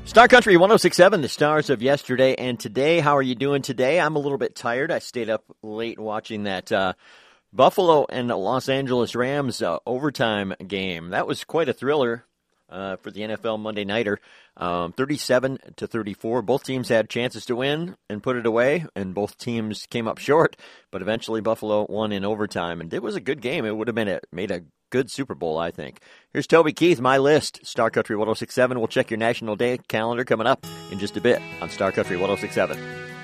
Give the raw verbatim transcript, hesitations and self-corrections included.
Star Country one oh six point seven, the stars of yesterday and today. How are you doing today? I'm a little bit tired. I stayed up late watching that uh, Buffalo and Los Angeles Rams uh, overtime game. That was quite a thriller uh, for the N F L Monday Nighter. Um, thirty-seven to thirty-four. Both teams had chances to win and put it away, and both teams came up short. But eventually Buffalo won in overtime, and it was a good game. It would have been a, made a good Super Bowl, I think. Here's Toby Keith, my list. Star Country one oh six point seven. We'll check your National Day calendar coming up in just a bit on Star Country one oh six point seven.